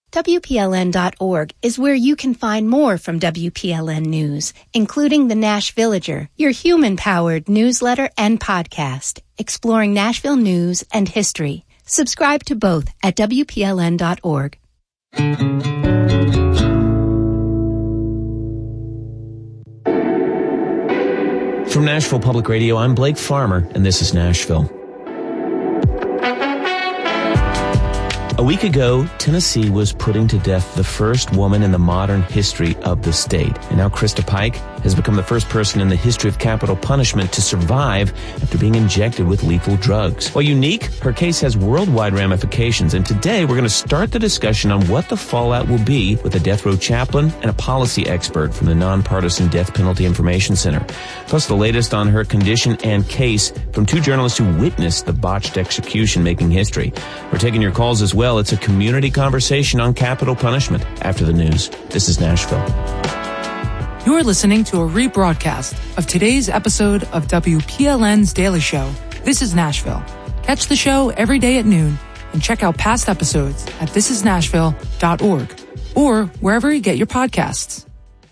WPLN.org is where you can find more from WPLN News, including the Nash Villager, your human-powered newsletter and podcast, exploring Nashville news and history. Subscribe to both at WPLN.org. From Nashville Public Radio, I'm Blake Farmer, and this is Nashville. A week ago, Tennessee was putting to death the first woman in the modern history of the state. And now Krista Pike has become the first person in the history of capital punishment to survive after being injected with lethal drugs. While unique, her case has worldwide ramifications. And today, we're going to start the discussion on what the fallout will be with a death row chaplain and a policy expert from the Nonpartisan Death Penalty Information Center. Plus, the latest on her condition and case from two journalists who witnessed the botched execution making history. We're taking your calls as well. It's a community conversation on capital punishment after the news. This is Nashville. You're listening to a rebroadcast of today's episode of WPLN's Daily Show. This is Nashville. Catch the show every day at noon and check out past episodes at thisisnashville.org or wherever you get your podcasts.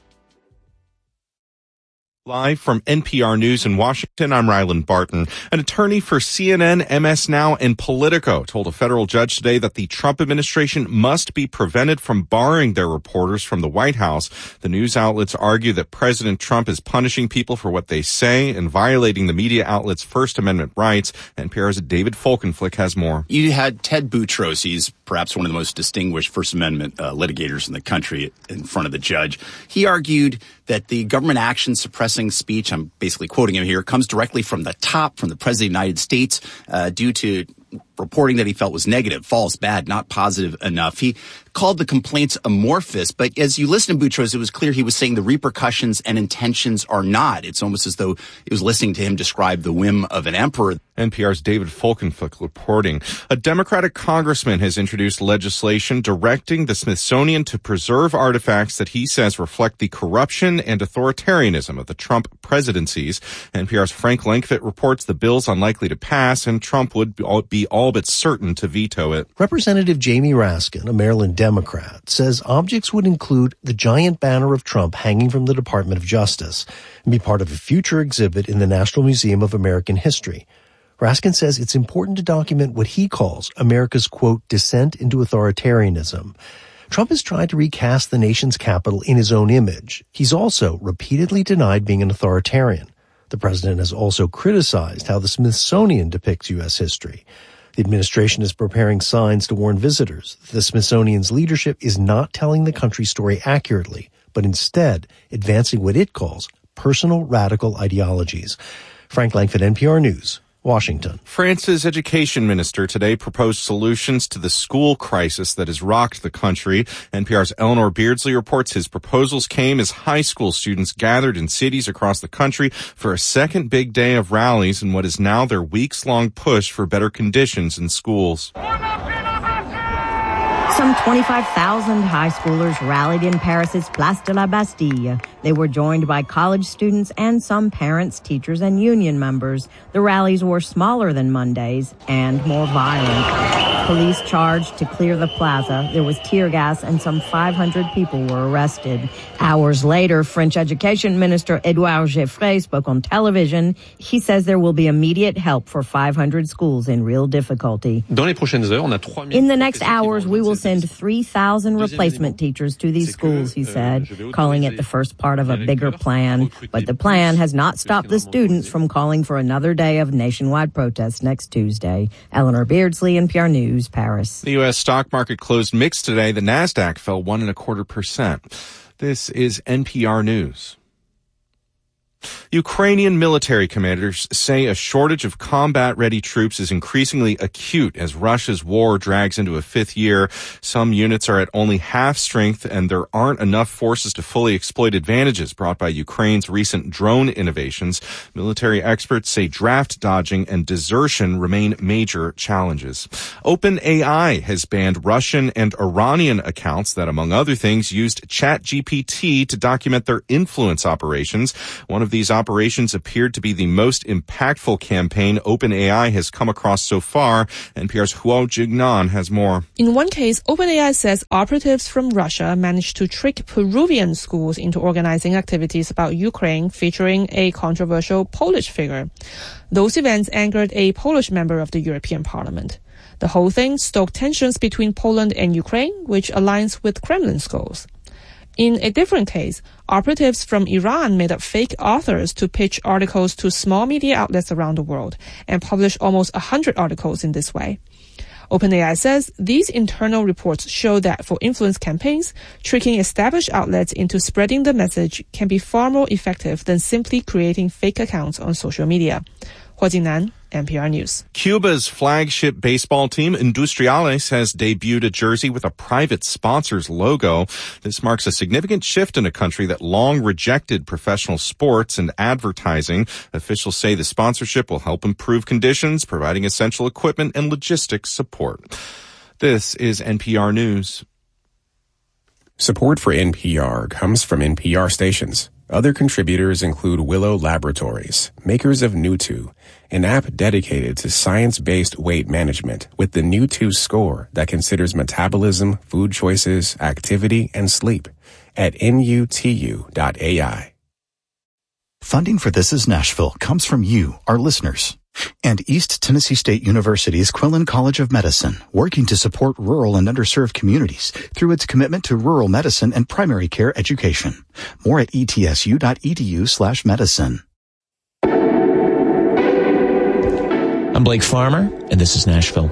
Live from NPR News in Washington, I'm Ryland Barton. An attorney for CNN, MS Now, and Politico told a federal judge today that the Trump administration must be prevented from barring their reporters from the White House. The news outlets argue that President Trump is punishing people for what they say and violating the media outlets' First Amendment rights. NPR's David Folkenflik has more. You had Ted Boutros. He's perhaps one of the most distinguished First Amendment litigators in the country in front of the judge. He argued that the government action suppressing speech, I'm basically quoting him here, comes directly from the top, from the President of the United States, due to reporting that he felt was negative, false, bad, not positive enough. He called the complaints amorphous, but as you listen to Boutros, it was clear he was saying the repercussions and intentions are not. It's almost as though it was listening to him describe the whim of an emperor. NPR's David Folkenflik reporting. A Democratic congressman has introduced legislation directing the Smithsonian to preserve artifacts that he says reflect the corruption and authoritarianism of the Trump presidencies. NPR's Frank Lankfit reports the bill's unlikely to pass, and Trump would be all but certain to veto it. Representative Jamie Raskin, a Maryland Democrat, says objects would include the giant banner of Trump hanging from the Department of Justice and be part of a future exhibit in the National Museum of American History. Raskin says it's important to document what he calls America's, quote, descent into authoritarianism. Trump has tried to recast the nation's capital in his own image. He's also repeatedly denied being an authoritarian. The president has also criticized how the Smithsonian depicts U.S. history. The administration is preparing signs to warn visitors that the Smithsonian's leadership is not telling the country's story accurately, but instead advancing what it calls personal radical ideologies. Frank Lankford, NPR News, Washington. France's education minister today proposed solutions to the school crisis that has rocked the country. NPR's Eleanor Beardsley reports his proposals came as high school students gathered in cities across the country for a second big day of rallies in what is now their weeks-long push for better conditions in schools. Some 25,000 high schoolers rallied in Paris's Place de la Bastille. They were joined by college students and some parents, teachers, and union members. The rallies were smaller than Monday's and more violent. Police charged to clear the plaza. There was tear gas and some 500 people were arrested. Hours later, French Education Minister Edouard Geoffrey spoke on television. He says there will be immediate help for 500 schools in real difficulty. In the next hours, we will send 3,000 replacement teachers to these schools, he said, calling it the first part of a bigger plan. But the plan has not stopped the students from calling for another day of nationwide protests next Tuesday. Eleanor Beardsley, NPR News, Paris. The U.S. stock market closed mixed today. The NASDAQ fell 1.25%. This is NPR News. Ukrainian military commanders say a shortage of combat-ready troops is increasingly acute as Russia's war drags into a fifth year. Some units are at only half strength, and there aren't enough forces to fully exploit advantages brought by Ukraine's recent drone innovations. Military experts say draft dodging and desertion remain major challenges. OpenAI has banned Russian and Iranian accounts that, among other things, used ChatGPT to document their influence operations. One of of these operations appeared to be the most impactful campaign OpenAI has come across so far. NPR's Huo Jingnan has more. In one case, OpenAI says operatives from Russia managed to trick Peruvian schools into organizing activities about Ukraine featuring a controversial Polish figure. Those events angered a Polish member of the European Parliament. The whole thing stoked tensions between Poland and Ukraine, which aligns with Kremlin's goals. In a different case, operatives from Iran made up fake authors to pitch articles to small media outlets around the world and published almost 100 articles in this way. OpenAI says these internal reports show that for influence campaigns, tricking established outlets into spreading the message can be far more effective than simply creating fake accounts on social media. Huo Jingnan, NPR News. Cuba's flagship baseball team, Industriales, has debuted a jersey with a private sponsor's logo. This marks a significant shift in a country that long rejected professional sports and advertising. Officials say the sponsorship will help improve conditions, providing essential equipment and logistics support. This is NPR News. Support for NPR comes from NPR stations. Other contributors include Willow Laboratories, makers of Newtwo, an app dedicated to science-based weight management with the Newtwo score that considers metabolism, food choices, activity, and sleep at nutu.ai. Funding for This Is Nashville comes from you, our listeners, and East Tennessee State University's Quillen College of Medicine, working to support rural and underserved communities through its commitment to rural medicine and primary care education. More at etsu.edu/medicine. I'm Blake Farmer, and this is Nashville.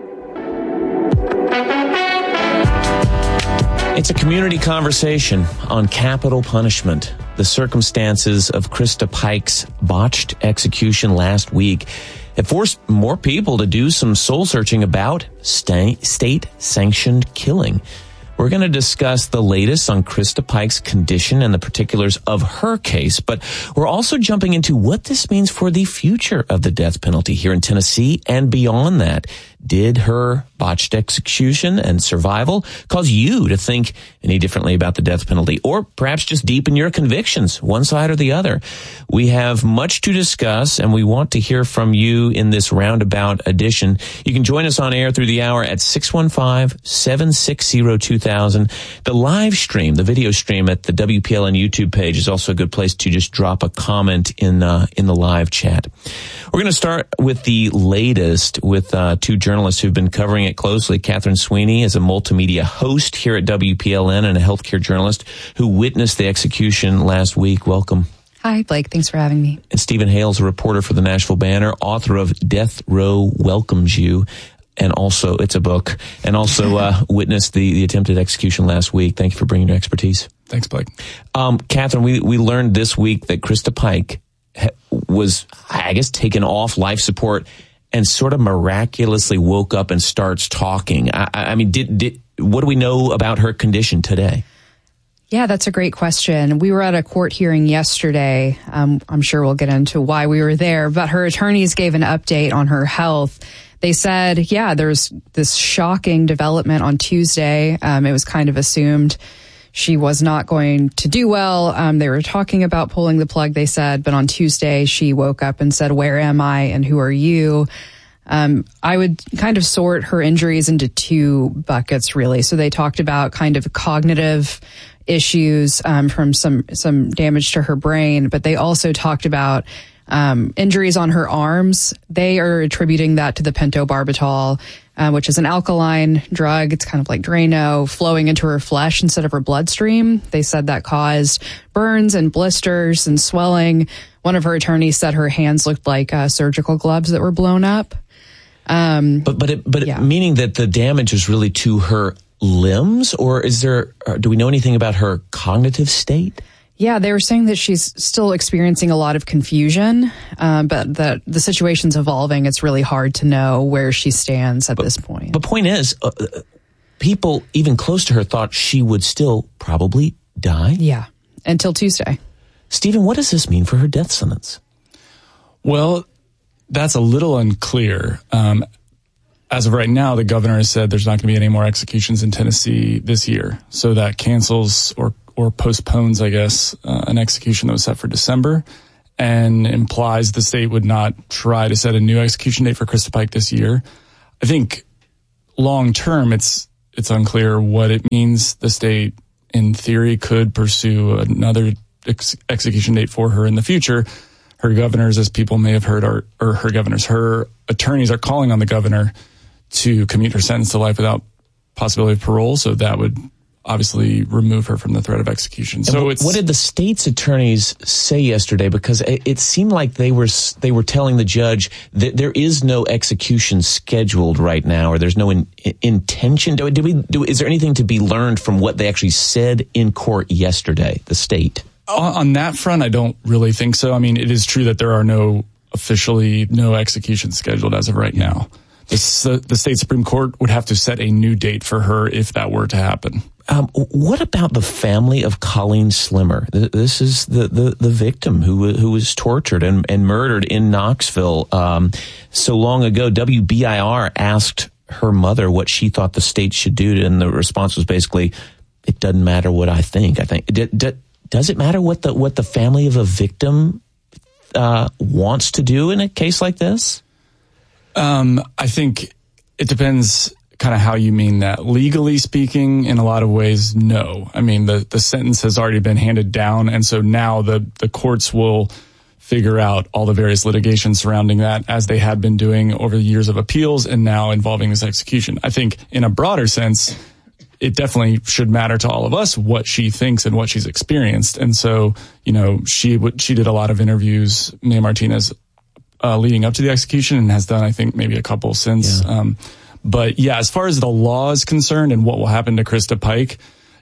It's a community conversation on capital punishment. The circumstances of Krista Pike's botched execution last week have forced more people to do some soul-searching about state-sanctioned killing. We're going to discuss the latest on Krista Pike's condition and the particulars of her case, but we're also jumping into what this means for the future of the death penalty here in Tennessee and beyond that. Did her botched execution and survival cause you to think any differently about the death penalty, or perhaps just deepen your convictions, one side or the other? We have much to discuss, and we want to hear from you in this roundabout edition. You can join us on air through the hour at 615-760-2000. The live stream, the video stream at the WPLN YouTube page is also a good place to just drop a comment in the live chat. We're going to start with the latest with two journalists who've been covering it closely. Catherine Sweeney is a multimedia host here at WPLN and a healthcare journalist who witnessed the execution last week. Welcome. Hi, Blake. Thanks for having me. And Stephen Hales, a reporter for the Nashville Banner, author of Death Row Welcomes You, and also, it's a book, and also witnessed the attempted execution last week. Thank you for bringing your expertise. Thanks, Blake. Catherine, we learned this week that Krista Pike was, I guess, taken off life support and sort of miraculously woke up and starts talking. I mean, what do we know about her condition today? Yeah, that's a great question. We were at a court hearing yesterday. I'm sure we'll get into why we were there, but her attorneys gave an update on her health. They said, yeah, there's this shocking development on Tuesday. It was kind of assumed she was not going to do well. They were talking about pulling the plug, they said, but on Tuesday she woke up and said, "Where am I and who are you?" I would kind of sort her injuries into two buckets, really. So they talked about kind of cognitive issues from some damage to her brain, but they also talked about injuries on her arms. They are attributing that to the pentobarbital, which is an alkaline drug. It's kind of like Drano flowing into her flesh instead of her bloodstream. They said that caused burns and blisters and swelling. One of her attorneys said her hands looked like surgical gloves that were blown up. Meaning that the damage was really to her limbs, or do we know anything about her cognitive state? Yeah, they were saying that she's still experiencing a lot of confusion, but that the situation's evolving. It's really hard to know where she stands at this point. The point is, people even close to her thought she would still probably die. Yeah, until Tuesday. Stephen, what does this mean for her death sentence? Well, that's a little unclear. As of right now, the governor has said there's not going to be any more executions in Tennessee this year. So that cancels or postpones, I guess, an execution that was set for December. and implies the state would not try to set a new execution date for Krista Pike this year. I think long term, it's unclear what it means. The state, in theory, could pursue another execution date for her in the future. Her governors, as people may have heard, her attorneys are calling on the governor to commute her sentence to life without possibility of parole. So that would obviously remove her from the threat of execution. So what did the state's attorneys say yesterday? Because it seemed like they were telling the judge that there is no execution scheduled right now, or there's no intention. Is there anything to be learned from what they actually said in court yesterday, the state? On that front, I don't really think so. I mean, it is true that there are no executions scheduled as of right now. The state Supreme Court would have to set a new date for her if that were to happen. What about the family of Colleen Slimmer? This is the victim who was tortured and murdered in Knoxville so long ago. WBIR asked her mother what she thought the state should do, and the response was basically, "It doesn't matter what I think." Does it matter what the family of a victim wants to do in a case like this? I think it depends kind of how you mean that. Legally speaking, in a lot of ways, no. I mean, the sentence has already been handed down, and so now the courts will figure out all the various litigation surrounding that, as they had been doing over the years of appeals and now involving this execution. I think in a broader sense, it definitely should matter to all of us what she thinks and what she's experienced. And so, she did a lot of interviews, May Martinez, leading up to the execution, and has done, I think, maybe a couple since. Yeah. But yeah, as far as the law is concerned and what will happen to Krista Pike,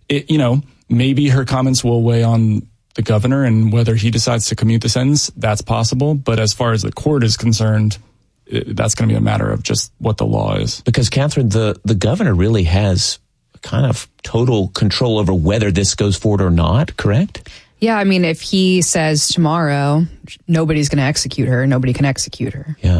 maybe her comments will weigh on the governor and whether he decides to commute the sentence. That's possible. But as far as the court is concerned, that's going to be a matter of just what the law is. Because, Catherine, the governor really has kind of total control over whether this goes forward or not, correct? Yeah, I mean, if he says tomorrow nobody's going to execute her, nobody can execute her. Yeah.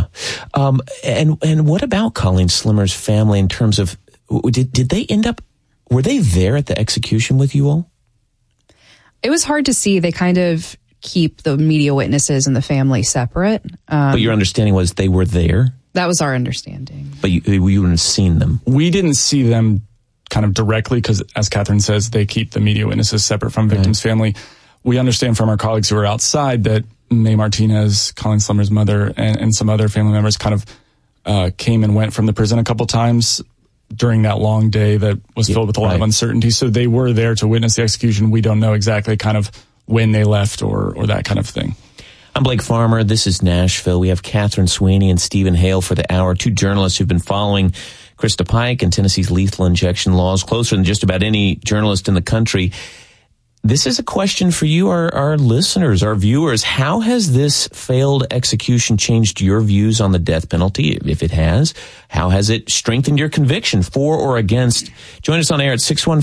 And what about Colleen Slimmer's family in terms of, did they were they there at the execution with you all? It was hard to see. They kind of keep the media witnesses and the family separate. But your understanding was they were there? That was our understanding. But you wouldn't seen them? We didn't see them kind of directly because, as Catherine says, they keep the media witnesses separate from victim's family. We understand from our colleagues who are outside that May Martinez, Colleen Slimmer's mother, and some other family members kind of came and went from the prison a couple times during that long day that was filled with a lot of uncertainty. So they were there to witness the execution. We don't know exactly kind of when they left or that kind of thing. I'm Blake Farmer. This is Nashville. We have Catherine Sweeney and Stephen Hale for the hour, two journalists who've been following Krista Pike and Tennessee's lethal injection laws closer than just about any journalist in the country. This is a question for you, our listeners, our viewers. How has this failed execution changed your views on the death penalty, if it has? How has it strengthened your conviction for or against? Join us on air at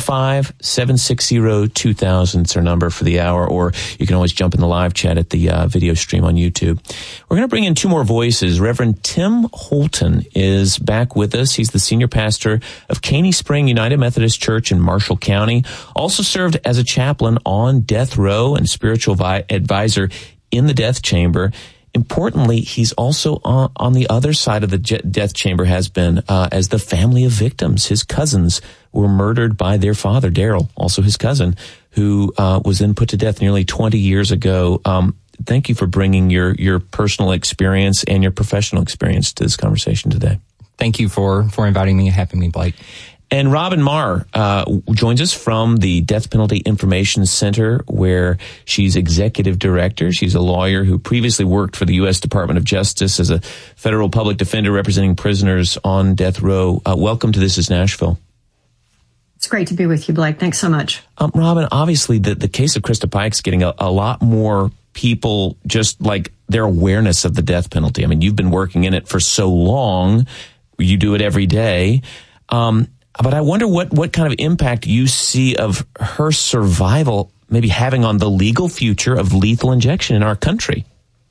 615-760-2000. It's our number for the hour, or you can always jump in the live chat at the video stream on YouTube. We're going to bring in two more voices. Reverend Tim Holton is back with us. He's the senior pastor of Caney Spring United Methodist Church in Marshall County. Also served as a chaplain on death row and spiritual advisor in the death chamber. Importantly, he's also on the other side of the death chamber, has been as the family of victims. His cousins were murdered by their father, Daryl, also his cousin, who was then put to death nearly 20 years ago. Thank you for bringing your personal experience and your professional experience to this conversation today. Thank you for inviting me and having me, Blake. And Robin Marr joins us from the Death Penalty Information Center, where she's executive director. She's a lawyer who previously worked for the U.S. Department of Justice as a federal public defender representing prisoners on death row. Welcome to This is Nashville. It's great to be with you, Blake. Thanks so much. Robin, obviously the case of Krista Pike's getting a lot more people, just like their awareness of the death penalty. I mean, you've been working in it for so long. You do it every day. But I wonder what kind of impact you see of her survival maybe having on the legal future of lethal injection in our country.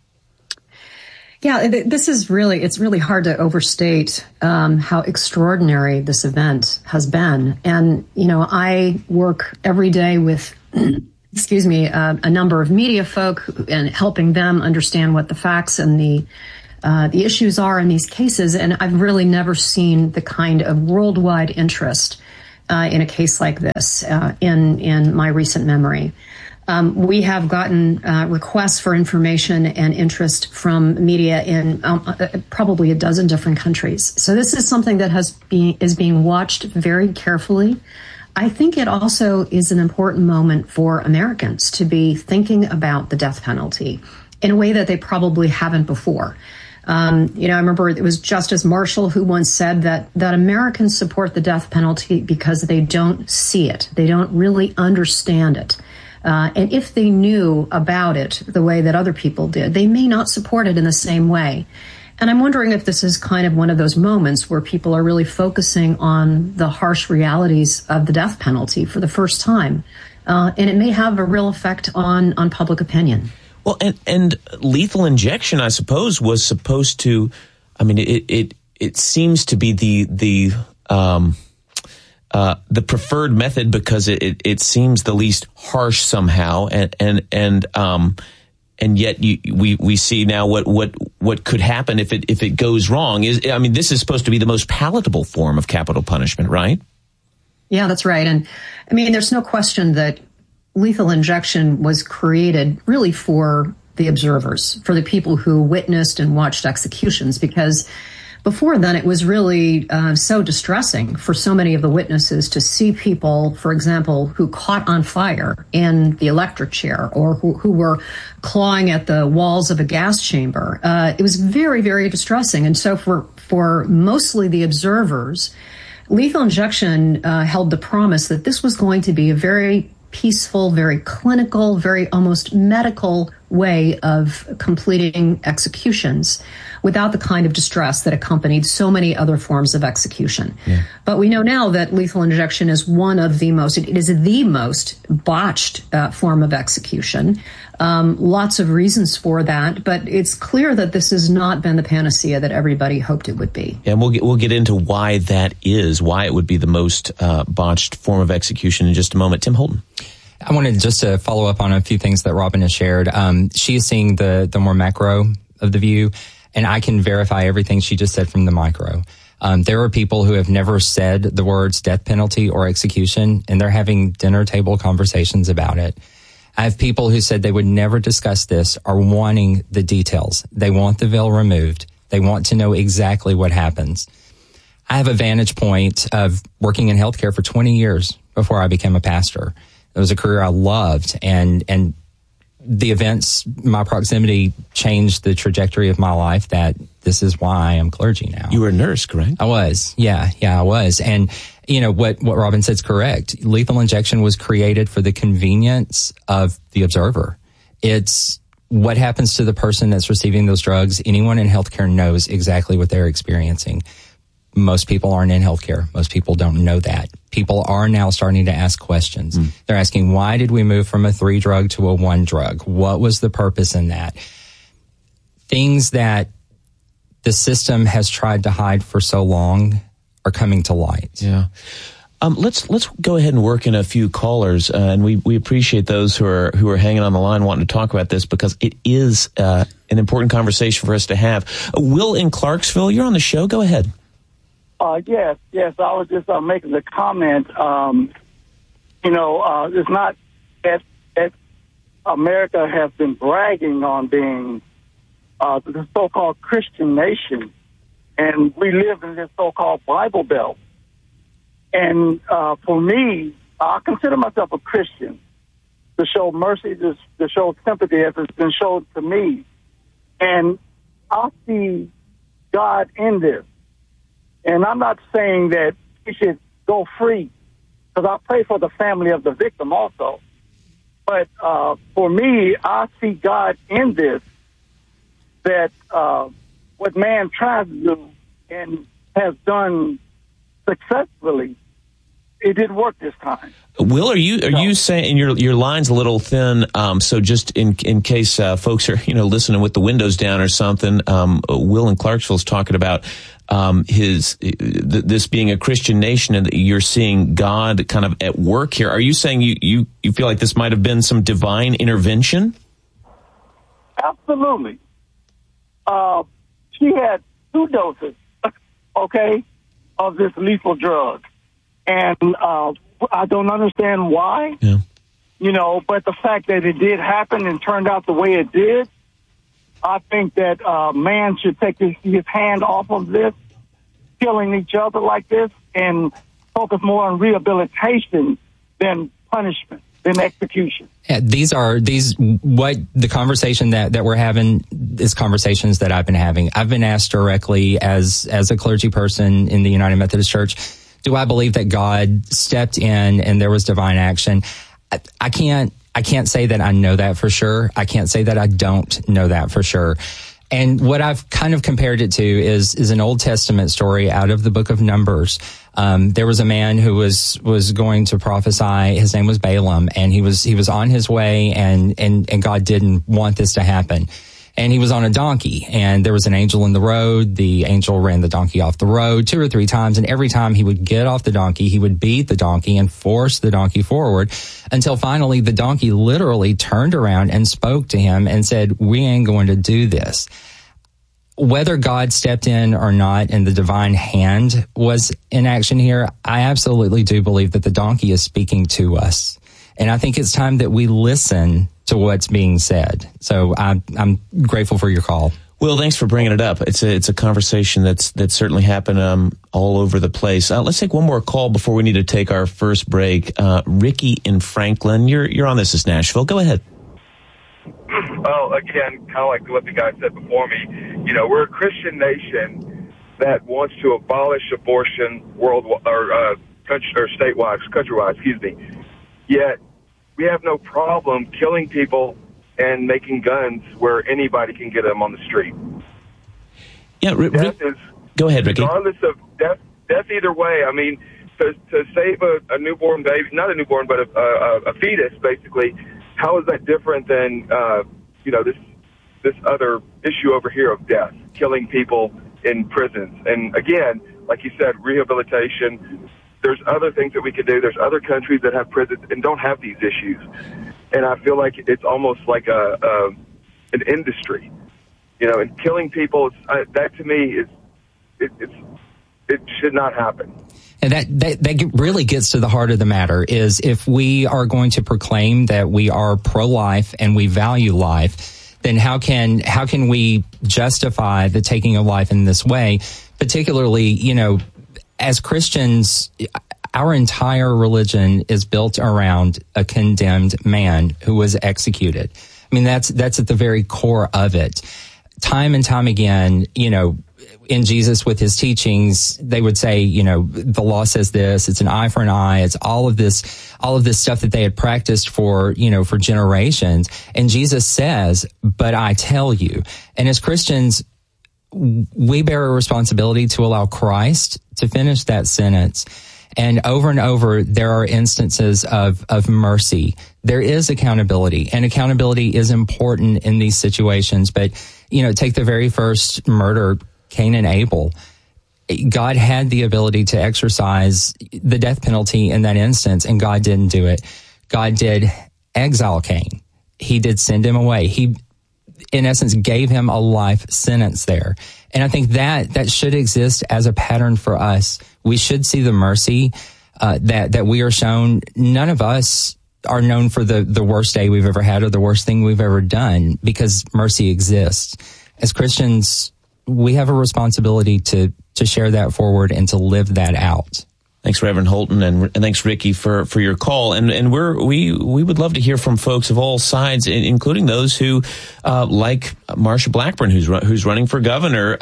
Yeah, it's really hard to overstate how extraordinary this event has been. And, I work every day with a number of media folk and helping them understand what the facts and the issues are in these cases. And I've really never seen the kind of worldwide interest in a case like this in my recent memory. We have gotten requests for information and interest from media in probably a dozen different countries. So this is something that is being watched very carefully. I think it also is an important moment for Americans to be thinking about the death penalty in a way that they probably haven't before. I remember it was Justice Marshall who once said that Americans support the death penalty because they don't see it. They don't really understand it. And if they knew about it the way that other people did, they may not support it in the same way. And I'm wondering if this is kind of one of those moments where people are really focusing on the harsh realities of the death penalty for the first time. And it may have a real effect on public opinion. Well, and lethal injection, I suppose, was supposed to, I mean, it seems to be the preferred method because it seems the least harsh somehow, and yet we see now what could happen if it goes wrong. This is supposed to be the most palatable form of capital punishment, right? Yeah, that's right. And I mean, there's no question that lethal injection was created really for the observers, for the people who witnessed and watched executions, because before then, it was really so distressing for so many of the witnesses to see people, for example, who caught on fire in the electric chair or who were clawing at the walls of a gas chamber. It was very, very distressing. And so for mostly the observers, lethal injection held the promise that this was going to be a very peaceful, very clinical, very almost medical way of completing executions without the kind of distress that accompanied so many other forms of execution. Yeah. But we know now that lethal injection is it is the most botched form of execution. Lots of reasons for that, but it's clear that this has not been the panacea that everybody hoped it would be. And we'll get into why that is, why it would be the most botched form of execution in just a moment. Tim Holton. I wanted just to follow up on a few things that Robin has shared. She is seeing the more macro of the view, and I can verify everything she just said from the micro. There are people who have never said the words death penalty or execution, and they're having dinner table conversations about it. I have people who said they would never discuss this, are wanting the details. They want the veil removed. They want to know exactly what happens. I have a vantage point of working in healthcare for 20 years before I became a pastor. It was a career I loved, and the events, my proximity changed the trajectory of my life. That this is why I am clergy now. You were a nurse, correct? I was. Yeah, I was. And you know what Robin said is correct. Lethal injection was created for the convenience of the observer. It's what happens to the person that's receiving those drugs. Anyone in healthcare knows exactly what they're experiencing. Most people aren't in healthcare. Most people don't know that. People are now starting to ask questions. They're asking, why did we move from a 3-drug to a 1-drug? What was the purpose in that? Things that the system has tried to hide for so long are coming to light. Yeah. Let's go ahead and work in a few callers, and we appreciate those who are hanging on the line wanting to talk about this because it is an important conversation for us to have. Will in Clarksville, you're on the show. Go ahead. Yes. I was just making the comment. It's not that America has been bragging on being the so-called Christian nation, and we live in this so-called Bible Belt. And for me, I consider myself a Christian. To show mercy, to show sympathy, as it's been shown to me, and I see God in this. And I'm not saying that he should go free, because I pray for the family of the victim also. But for me, I see God in this, that what man tries to do and has done successfully, it didn't work this time. Will, are you saying your line's a little thin? So just in case folks are listening with the windows down or something, Will in Clarksville's talking about this being a Christian nation, and you're seeing God kind of at work here. Are you saying you feel like this might have been some divine intervention? Absolutely. She had 2 doses, okay, of this lethal drug. And I don't understand why, but the fact that it did happen and turned out the way it did, I think that man should take his hand off of this, killing each other like this, and focus more on rehabilitation than punishment, than execution. Yeah, what the conversation that we're having is conversations that I've been having. I've been asked directly as a clergy person in the United Methodist Church, do I believe that God stepped in and there was divine action? I can't say that I know that for sure. I can't say that I don't know that for sure. And what I've kind of compared it to is an Old Testament story out of the book of Numbers. There was a man who was going to prophesy. His name was Balaam, and he was on his way, and God didn't want this to happen. And he was on a donkey, and there was an angel in the road. The angel ran the donkey off the road 2 or 3 times, and every time he would get off the donkey, he would beat the donkey and force the donkey forward until finally the donkey literally turned around and spoke to him and said, "We ain't going to do this." Whether God stepped in or not and the divine hand was in action here, I absolutely do believe that the donkey is speaking to us. And I think it's time that we listen to what's being said. So I'm grateful for your call. Will, thanks for bringing it up. It's a conversation that's certainly happened all over the place. Let's take one more call before we need to take our first break. Ricky in Franklin, you're on This Is Nashville. Go ahead. Well, again, kind of like what the guy said before me, we're a Christian nation that wants to abolish abortion worldwide or countrywide, Yet we have no problem killing people and making guns where anybody can get them on the street. Yeah, go ahead, Ricky. Regardless of death either way. I mean, to save a newborn baby, not a newborn, but a fetus, basically. How is that different than this other issue over here of death, killing people in prisons? And again, like you said, rehabilitation. There's other things that we can do. There's other countries that have prisons and don't have these issues. And I feel like it's almost like an industry, and killing people. That to me it should not happen. And that really gets to the heart of the matter is if we are going to proclaim that we are pro-life and we value life, then how can we justify the taking of life in this way? Particularly, as Christians, our entire religion is built around a condemned man who was executed. I mean, that's at the very core of it. Time and time again, in Jesus with his teachings, they would say, the law says this, it's an eye for an eye. It's all of this stuff that they had practiced for generations. And Jesus says, but I tell you. And as Christians, we bear a responsibility to allow Christ to finish that sentence. And over, there are instances of mercy. There is accountability, and accountability is important in these situations. But, take the very first murder, Cain and Abel. God had the ability to exercise the death penalty in that instance, and God didn't do it. God did exile Cain. He did send him away. He, in essence, gave him a life sentence there. And I think that should exist as a pattern for us. We should see the mercy that we are shown. None of us are known for the worst day we've ever had or the worst thing we've ever done, because mercy exists. As Christians, we have a responsibility to share that forward and to live that out. Thanks, Reverend Holton, and thanks, Ricky, for your call. And we would love to hear from folks of all sides, including those who, like Marsha Blackburn, who's running for governor.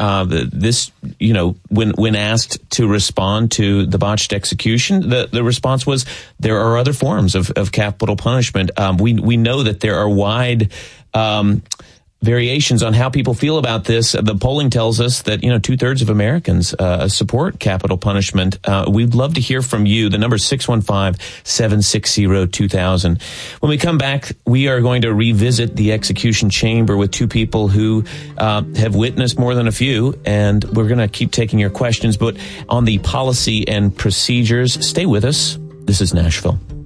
When asked to respond to the botched execution, the response was there are other forms of capital punishment. We know that there are wide variations on how people feel about this. The polling tells us that, 2/3 of Americans support capital punishment. We'd love to hear from you. The number is 615-760-2000. When we come back, we are going to revisit the execution chamber with two people who have witnessed more than a few, and we're going to keep taking your questions. But on the policy and procedures, stay with us. This is Nashville.